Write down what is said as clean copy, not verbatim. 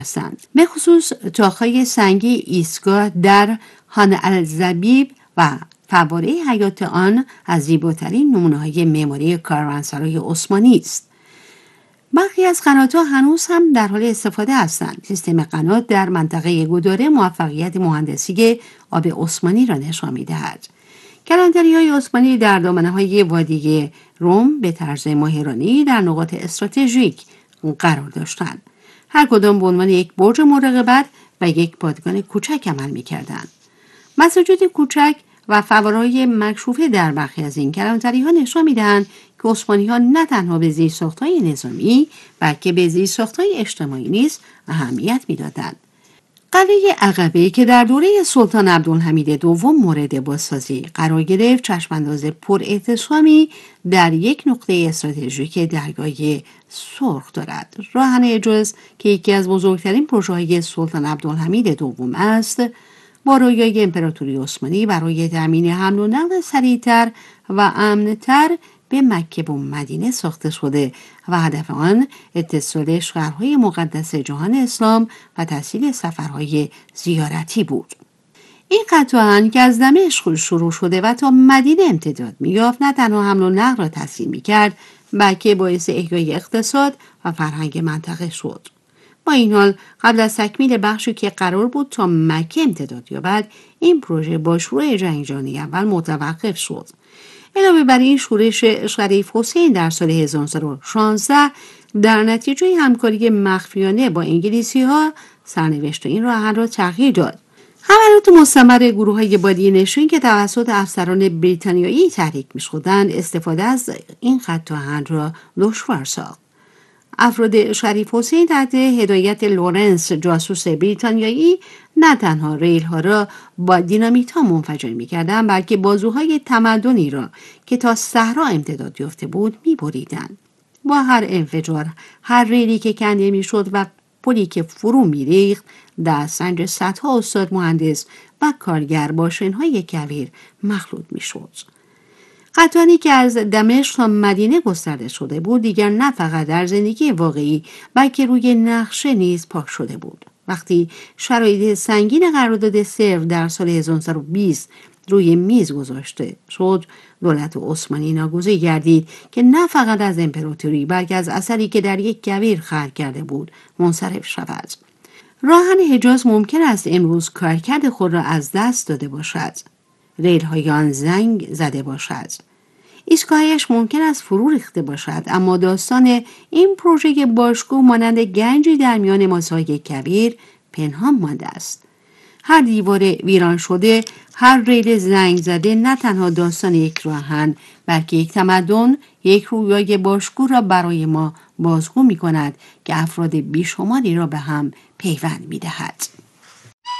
هستند. به خصوص تاق‌های سنگی ایستگاه در خان الزبیب و فواره حیات آن از زیباترین نمونه‌های معماری کاروانسرای عثمانی است. برخی از قنات‌ها هنوز هم در حال استفاده هستند. سیستم قنات در منطقه گوداره موفقیت مهندسی آب عثمانی را نشان می‌دهد. کلانتری‌های عثمانی در دامنه‌های وادی روم به طرز ماهرانه‌ای در نقاط استراتژیک قرار داشتند. هر کدام به عنوان یک برج مراقبت و یک پادگان کوچک عمل می‌کردند. مساجد کوچک و فواره‌های مکشوفه در برخی از این کلانتری‌ها نشان می‌دهند که عثمانی‌ها نه تنها به زیرساخت‌های نظامی بلکه به زیرساخت‌های اجتماعی نیز اهمیت می‌دادند. قلعه عقبه که در دوره سلطان عبدالحمید دوم مورد بازسازی قرار گرفت، چشمانداز پر احتشامی در یک نقطه استراتژیک دریای سرخ دارد. راهن حجاز که یکی از بزرگترین پروژه‌های سلطان عبدالحمید دوم است، با رویای امپراتوری عثمانی برای تامین حمل و نقل سریعتر و امن‌تر به مکه و مدینه ساخته شده و هدف آن اتصال شهرهای مقدس جهان اسلام و تسهیل سفرهای زیارتی بود. این قطعاً که از دمشق شروع شده و تا مدینه امتداد می‌یافت، نه تنها حمل و نقل را تسهیل می‌کرد بلکه باعث احیای اقتصاد و فرهنگ منطقه شد. با این حال قبل از تکمیل بخشی که قرار بود تا مکه امتداد یابد، این پروژه با شروع جنگ جهانی اول متوقف شد. علاوه بر این، شورش شریف حسین در سال 1916 در نتیجه همکاری مخفیانه با انگلیسی‌ها سرنوشت این راه را تغییر داد. حملات مستمر گروه‌های بادیه نشین که توسط افسران بریتانیایی تحریک می‌شدند، استفاده از این خط آهن را دشوار ساخت. افراد شریف حسین تحت هدایت لورنس جاسوس بریتانیایی نه تنها ریل‌ها را با دینامیت‌ها منفجر می‌کردند بلکه بازوهای تمدنی را که تا صحرا امتداد یافته بود می‌بریدند. با هر انفجار، هر ریلی که کنده می‌شد و پلی که فرو می‌ریخت، دسترنج صدها استاد مهندس و کارگر با شن‌های کویر مخلوط می‌شد. قطعاً که از دمشق تا مدینه گسترده شده بود، دیگر نه فقط در زندگی واقعی بلکه روی نقشه نیز پاک شده بود. وقتی شرایط سنگین قرارداد صفر در سال 1920 روی میز گذاشته شد، دولت عثمانی ناگزیر گردید که نه فقط از امپراتوری بلکه از اثری که در یک کویر خلق کرده بود منصرف شود. راهن حجاز ممکن است امروز کارکرد خود را از دست داده باشد. ریل‌های آن زنگ زده باشد. ایستگاهش ممکن است فرو ریخته باشد، اما داستان این پروژه باشکوه مانند گنجی در میان ماسه‌های کبیر پنهان مانده است. هر دیوار ویران شده، هر ریل زنگ زده نه تنها داستان یک راهن بلکه یک تمدن، یک رویای باشکوه را برای ما بازگو می کند که افراد بیشماری را به هم پیوند می دهد.